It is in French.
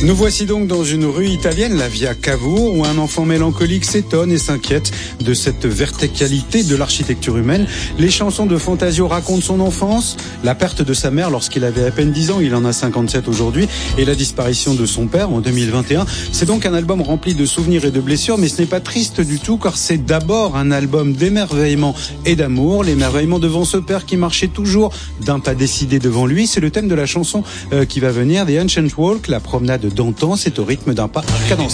Nous voici donc dans une rue italienne, la Via Cavour, où un enfant mélancolique s'étonne et s'inquiète de cette verticalité de l'architecture humaine. Les chansons de Fantasio racontent son enfance, la perte de sa mère lorsqu'il avait à peine 10 ans, il en a 57 aujourd'hui, et la disparition de son père en 2021. C'est donc un album rempli de souvenirs et de blessures, mais ce n'est pas triste du tout, car c'est d'abord un album d'émerveillement et d'amour. L'émerveillement devant ce père qui marchait toujours d'un pas décidé devant lui. C'est le thème de la chanson qui va venir, The Ancient Walk, la promenade d'antan, c'est au rythme d'un pas cadencé.